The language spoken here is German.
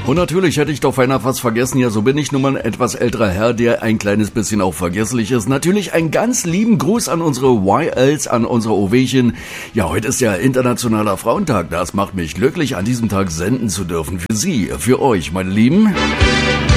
Und natürlich hätte ich doch beinahe fast vergessen, ja, so bin ich nun mal ein etwas älterer Herr, der ein kleines bisschen auch vergesslich ist. Natürlich einen ganz lieben Gruß an unsere YLs, an unsere Ovation. Ja, heute ist ja Internationaler Frauentag. Das macht mich glücklich, an diesem Tag senden zu dürfen. Für Sie, für euch, meine Lieben.